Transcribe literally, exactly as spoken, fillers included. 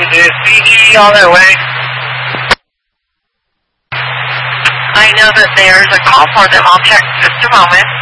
Is C E on their way? I know that there's a call for them. I'll check just a moment.